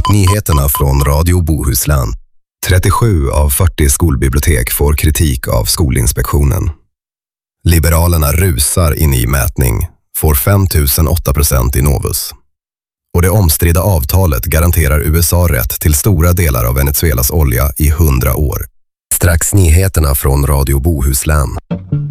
Nyheterna från Radio Bohuslän. 37 av 40 skolbibliotek får kritik av Skolinspektionen. Liberalerna rusar in i mätning, får 5,008% i Novus. Och det omstridda avtalet garanterar USA rätt till stora delar av Venezuelas olja i 100 år. Strax nyheterna från Radio Bohuslän.